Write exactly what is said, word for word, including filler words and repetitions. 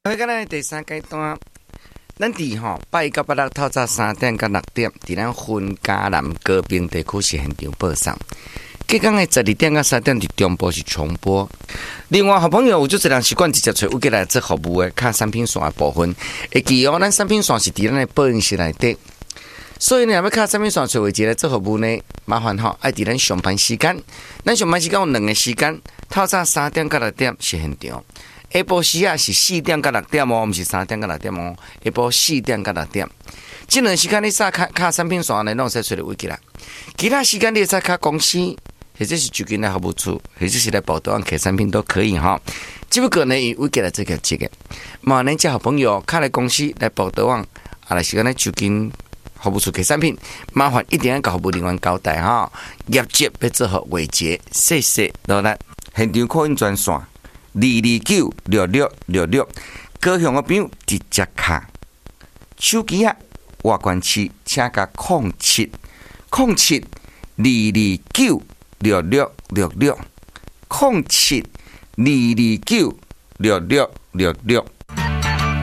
我今日第三阶段，咱伫吼拜一到拜六透早三点到六点，伫咱云嘉南高屏地区是现场播送。隔天的十二点到三点伫中部是重播。另外，好朋友有足侪人习惯直接找有过来做服务的卡产品线的部分，会记哦，咱产品线是伫咱的保险室内底。所以呢，要卡产品线找位置来做服务呢，麻烦吼爱伫咱上班时间。咱上班时间有两个时间，透早三点到六点是现场。下晡时啊是四点到六点哦，毋是三点到六点哦。下晡四点到六点，这两时间你撒卡卡产品线呢，拢使找到位置啦。其他时间你使卡公司，或者是就近来服务处，或者是来报道客产品都可以哈。只不过呢，以位置来做个这个，嘛，恁这好朋友卡来公司来报道网，啊来时间来就近服务处客产品，麻烦一定要甲服务人员交代哈。业绩要做好维持，谢谢老咱现场扩音专线。二二九六六六六，高雄的朋友直接卡手机啊，外关区请加空七空七二二九六六六六空七二二九六六六六。